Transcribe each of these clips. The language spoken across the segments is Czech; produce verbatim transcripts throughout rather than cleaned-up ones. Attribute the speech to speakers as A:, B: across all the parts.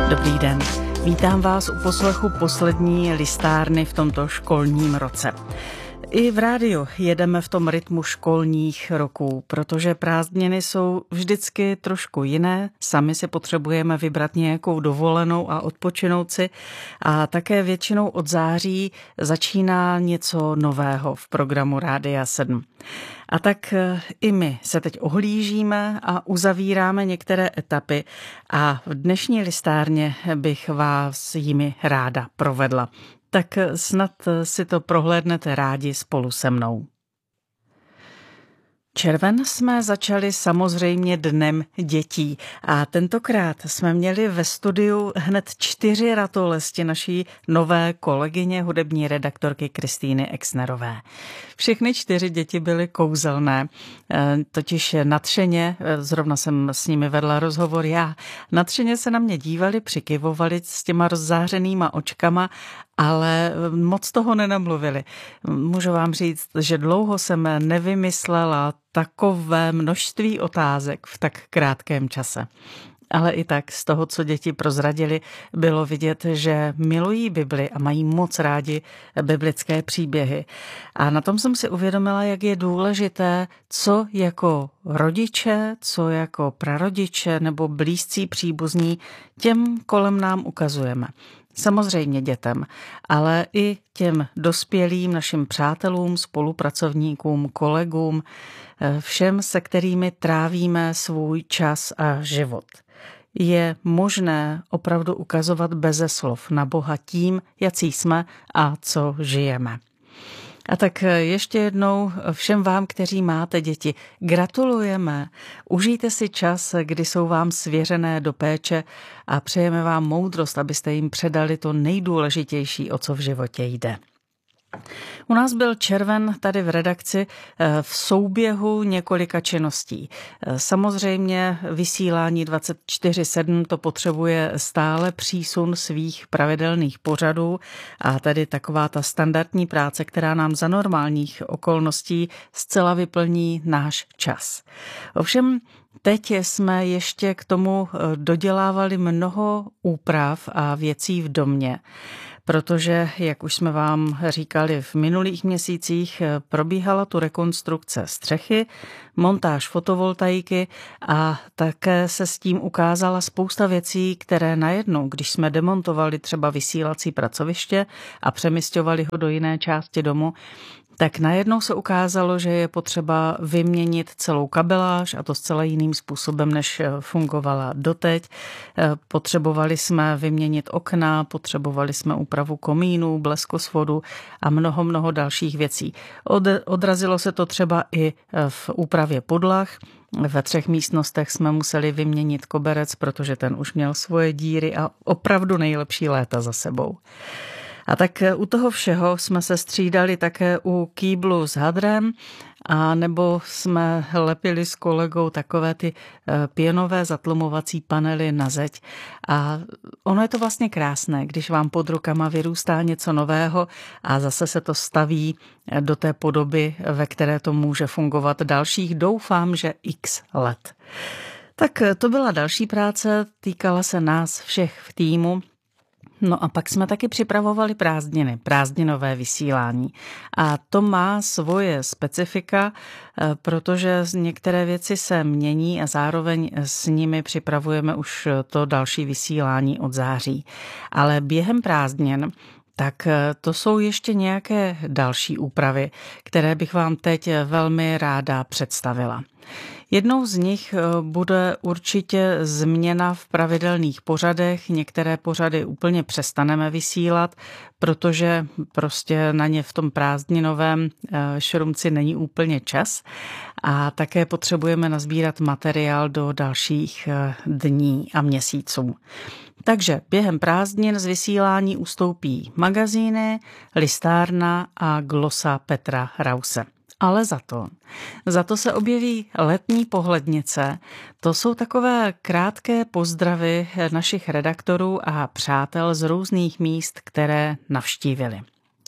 A: Dobrý den. Vítám vás u poslechu poslední listárny v tomto školním roce. I v rádiu jedeme v tom rytmu školních roků, protože prázdniny jsou vždycky trošku jiné. Sami si potřebujeme vybrat nějakou dovolenou a odpočinout si. A také většinou od září začíná něco nového v programu Rádia sedm. A tak i my se teď ohlížíme a uzavíráme některé etapy a v dnešní listárně bych vás jimi ráda provedla. Tak snad si to prohlédnete rádi spolu se mnou. Červen jsme začali samozřejmě dnem dětí a tentokrát jsme měli ve studiu hned čtyři ratolesti naší nové kolegyně, hudební redaktorky Kristýny Exnerové. Všechny čtyři děti byly kouzelné, totiž nadšeně, zrovna jsem s nimi vedla rozhovor já, nadšeně se na mě dívali, přikyvovali s těma rozzářenýma očkama, ale moc toho nenamluvili. Můžu vám říct, že dlouho jsem nevymyslela takové množství otázek v tak krátkém čase. Ale i tak z toho, co děti prozradili, bylo vidět, že milují Bibli a mají moc rádi biblické příběhy. A na tom jsem si uvědomila, jak je důležité, co jako rodiče, co jako prarodiče nebo blízcí příbuzní těm kolem nám ukazujeme. Samozřejmě dětem, ale i těm dospělým našim přátelům, spolupracovníkům, kolegům, všem, se kterými trávíme svůj čas a život. Je možné opravdu ukazovat beze slov na Boha tím, jací jsme a co žijeme. A tak ještě jednou všem vám, kteří máte děti, gratulujeme. Užijte si čas, kdy jsou vám svěřené do péče a přejeme vám moudrost, abyste jim předali to nejdůležitější, o co v životě jde. U nás byl červen tady v redakci v souběhu několika činností. Samozřejmě vysílání dvacet čtyři sedm to potřebuje stále přísun svých pravidelných pořadů a tady taková ta standardní práce, která nám za normálních okolností zcela vyplní náš čas. Ovšem teď jsme ještě k tomu dodělávali mnoho úprav a věcí v domě, protože, jak už jsme vám říkali v minulých měsících, probíhala tu rekonstrukce střechy, montáž fotovoltaiky a také se s tím ukázala spousta věcí, které najednou, když jsme demontovali třeba vysílací pracoviště a přemisťovali ho do jiné části domu, tak najednou se ukázalo, že je potřeba vyměnit celou kabeláž a to zcela jiným způsobem, než fungovala doteď. Potřebovali jsme vyměnit okna, potřebovali jsme úpravu komínů, bleskosvodu a mnoho, mnoho dalších věcí. Od, odrazilo se to třeba i v úpravě podlah. Ve třech místnostech jsme museli vyměnit koberec, protože ten už měl svoje díry a opravdu nejlepší léta za sebou. A tak u toho všeho jsme se střídali také u kýblu s hadrem, a nebo jsme lepili s kolegou takové ty pěnové zatlumovací panely na zeď. A ono je to vlastně krásné, když vám pod rukama vyrůstá něco nového a zase se to staví do té podoby, ve které to může fungovat dalších, doufám, že x let. Tak to byla další práce, týkala se nás všech v týmu. No a pak jsme taky připravovali prázdniny, prázdninové vysílání. A to má svoje specifika, protože některé věci se mění a zároveň s nimi připravujeme už to další vysílání od září. Ale během prázdnin tak to jsou ještě nějaké další úpravy, které bych vám teď velmi ráda představila. Jednou z nich bude určitě změna v pravidelných pořadech. Některé pořady úplně přestaneme vysílat, protože prostě na ně v tom prázdninovém šrumci není úplně čas. A také potřebujeme nazbírat materiál do dalších dní a měsíců. Takže během prázdnin z vysílání ustoupí magazíny, listárna a glosa Petra Rause. Ale za to. Za to se objeví letní pohlednice. To jsou takové krátké pozdravy našich redaktorů a přátel z různých míst, které navštívili.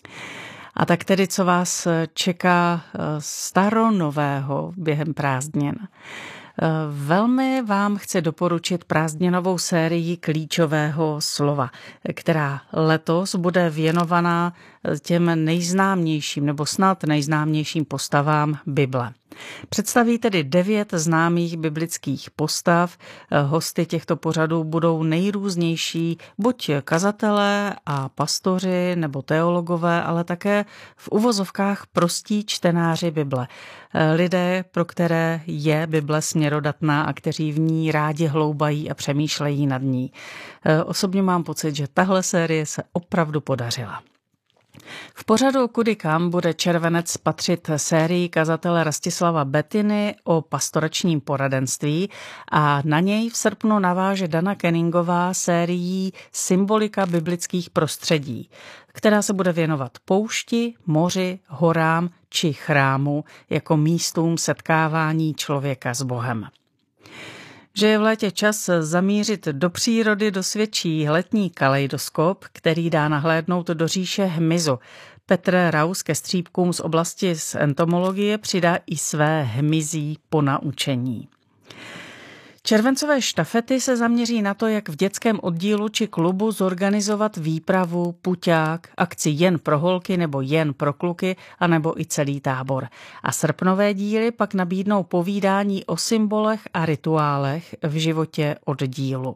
A: A tak tedy, co vás čeká staronového během prázdnin? Velmi vám chci doporučit prázdninovou sérii klíčového slova, která letos bude věnovaná těm nejznámějším nebo snad nejznámějším postavám Bible. Představí tedy devět známých biblických postav. Hosty těchto pořadů budou nejrůznější, buď kazatelé a pastoři nebo teologové, ale také v uvozovkách prostí čtenáři Bible. Lidé, pro které je Bible směrodatná a kteří v ní rádi hloubají a přemýšlejí nad ní. Osobně mám pocit, že tahle série se opravdu podařila. V pořadu Kudy kam bude červenec patřit sérii kazatele Rastislava Bettiny o pastoračním poradenství a na něj v srpnu naváže Dana Kenningová sérií Symbolika biblických prostředí, která se bude věnovat poušti, moři, horám či chrámu jako místům setkávání člověka s Bohem. Že je v létě čas zamířit do přírody, dosvědčí letní kaleidoskop, který dá nahlédnout do říše hmyzu. Petr Raus ke střípkům z oblasti z entomologie přidá i své hmyzí ponaučení. Červencové štafety se zaměří na to, jak v dětském oddílu či klubu zorganizovat výpravu, puťák, akci jen pro holky nebo jen pro kluky, anebo i celý tábor. A srpnové díly pak nabídnou povídání o symbolech a rituálech v životě oddílu.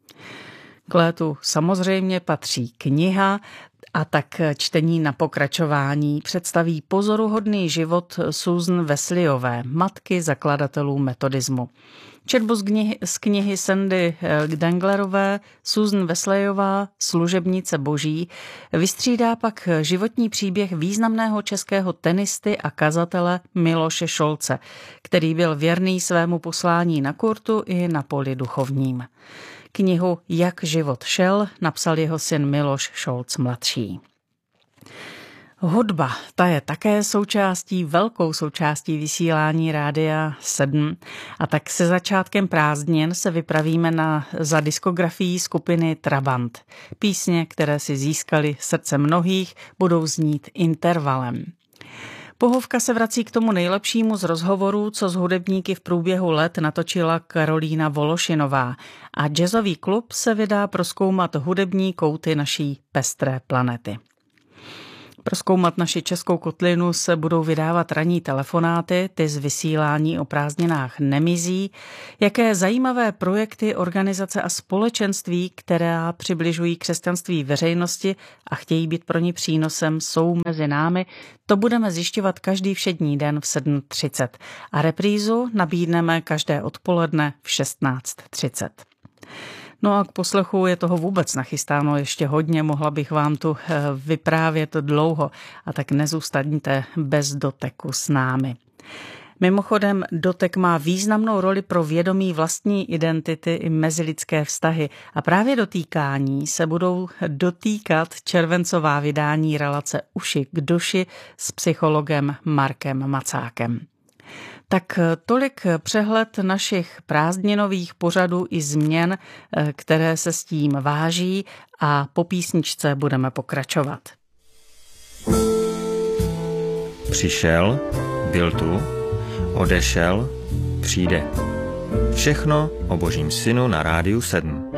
A: K létu samozřejmě patří kniha, a tak čtení na pokračování představí pozoruhodný život Susan Wesleyové, matky zakladatelů metodismu. Četbu z knihy, z knihy Sandy Danglerové Susan Wesleyová, služebnice boží, vystřídá pak životní příběh významného českého tenisty a kazatele Miloše Šolce, který byl věrný svému poslání na kurtu i na poli duchovním. Knihu Jak život šel napsal jeho syn Miloš Šolc mladší. Hudba, ta je také součástí, velkou součástí vysílání Rádia sedm a tak se začátkem prázdnin se vypravíme na, za diskografií skupiny Trabant. Písně, které si získaly srdce mnohých, budou znít intervalem. Pohovka se vrací k tomu nejlepšímu z rozhovorů, co z hudebníky v průběhu let natočila Karolína Vološinová a jazzový klub se vydá prozkoumat hudební kouty naší pestré planety. Prozkoumat naši českou kotlinu se budou vydávat ranní telefonáty, ty z vysílání o prázdninách nemizí, jaké zajímavé projekty, organizace a společenství, která přibližují křesťanství veřejnosti a chtějí být pro ní přínosem, jsou mezi námi, to budeme zjišťovat každý všední den v sedm třicet a reprízu nabídneme každé odpoledne v šestnáct třicet. No a k poslechu je toho vůbec nachystáno ještě hodně, mohla bych vám tu vyprávět dlouho a tak nezůstaňte bez doteku s námi. Mimochodem, dotek má významnou roli pro vědomí vlastní identity i mezilidské vztahy a právě dotýkání se budou dotýkat červencová vydání relace Uši k duši s psychologem Markem Macákem. Tak tolik přehled našich prázdninových pořadů i změn, které se s tím váží a po písničce budeme pokračovat.
B: Přišel, byl tu, odešel, přijde. Všechno o Božím synu na Rádiu sedm.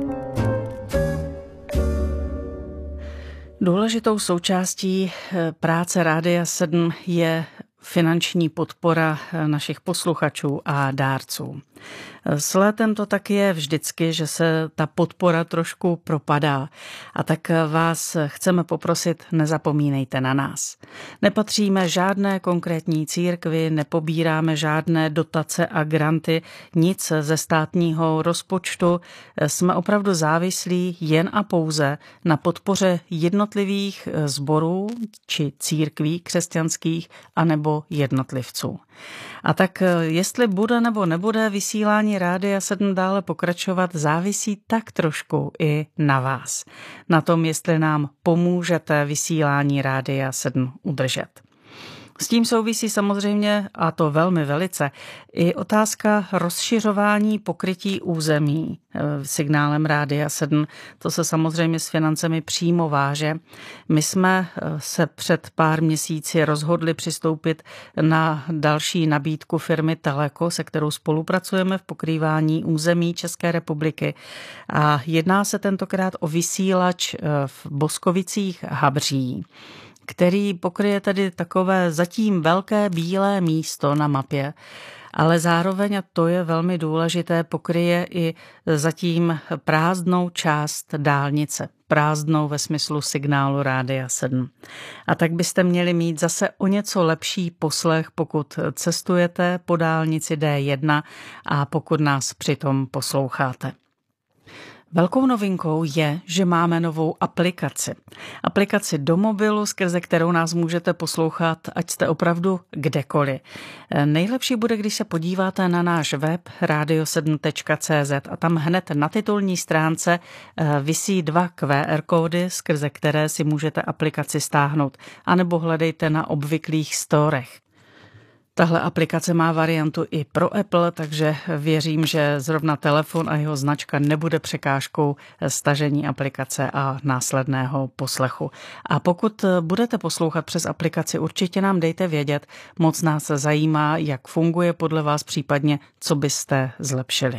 A: Důležitou součástí práce Rádia sedm je finanční podpora našich posluchačů a dárců. S létem to tak je vždycky, že se ta podpora trošku propadá a tak vás chceme poprosit, nezapomínejte na nás. Nepatříme žádné konkrétní církvi, nepobíráme žádné dotace a granty, nic ze státního rozpočtu. Jsme opravdu závislí jen a pouze na podpoře jednotlivých sborů či církví křesťanských anebo jednotlivců. A tak jestli bude nebo nebude vysílání Rádia sedm dále pokračovat, závisí tak trošku i na vás. Na tom, jestli nám pomůžete vysílání Rádia sedm udržet. S tím souvisí samozřejmě, a to velmi velice, i otázka rozšiřování pokrytí území signálem Rádia sedm. To se samozřejmě s financemi přímo váže. My jsme se před pár měsíci rozhodli přistoupit na další nabídku firmy Teleko, se kterou spolupracujeme v pokrývání území České republiky. A jedná se tentokrát o vysílač v Boskovicích Habří, který pokryje tedy takové zatím velké bílé místo na mapě, ale zároveň, a to je velmi důležité, pokryje i zatím prázdnou část dálnice. Prázdnou ve smyslu signálu Rádia sedm. A tak byste měli mít zase o něco lepší poslech, pokud cestujete po dálnici D jedna a pokud nás přitom posloucháte. Velkou novinkou je, že máme novou aplikaci. Aplikaci do mobilu, skrze kterou nás můžete poslouchat, ať jste opravdu kdekoliv. Nejlepší bude, když se podíváte na náš web radio sedm tečka cé zet a tam hned na titulní stránce visí dva Q R kódy, skrze které si můžete aplikaci stáhnout, anebo hledejte na obvyklých storech. Tahle aplikace má variantu i pro Apple, takže věřím, že zrovna telefon a jeho značka nebude překážkou stažení aplikace a následného poslechu. A pokud budete poslouchat přes aplikaci, určitě nám dejte vědět, moc nás zajímá, jak funguje podle vás, případně co byste zlepšili.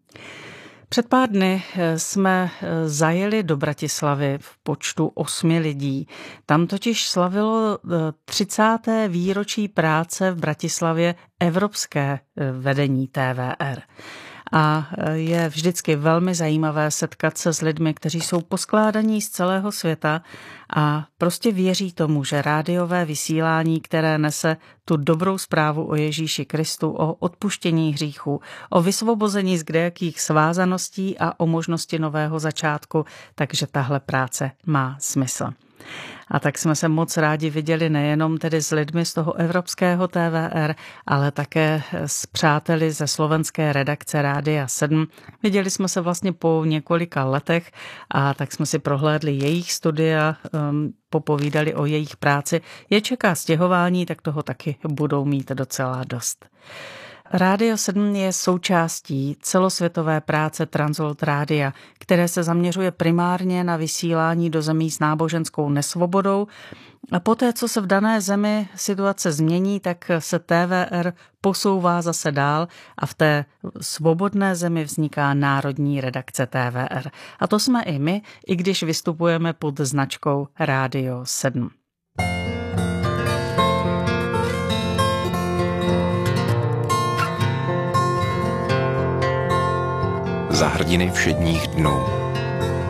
A: Před pár dny jsme zajeli do Bratislavy v počtu osmi lidí. Tam totiž slavilo třicáté výročí práce v Bratislavě Evropské vedení T V R. A je vždycky velmi zajímavé setkat se s lidmi, kteří jsou poskládaní z celého světa a prostě věří tomu, že rádiové vysílání, které nese tu dobrou zprávu o Ježíši Kristu, o odpuštění hříchů, o vysvobození z kdejakých svázaností a o možnosti nového začátku, takže tahle práce má smysl. A tak jsme se moc rádi viděli nejenom tedy s lidmi z toho evropského T V R, ale také s přáteli ze slovenské redakce Rádia sedm. Viděli jsme se vlastně po několika letech a tak jsme si prohlédli jejich studia, um, popovídali o jejich práci. Je čeká stěhování, tak toho taky budou mít docela dost. Rádio sedm je součástí celosvětové práce Transworld Rádia, které se zaměřuje primárně na vysílání do zemí s náboženskou nesvobodou. A poté, co se v dané zemi situace změní, tak se T V R posouvá zase dál a v té svobodné zemi vzniká národní redakce T V R. A to jsme i my, i když vystupujeme pod značkou Rádio sedm.
C: Za hrdiny všedních dnů.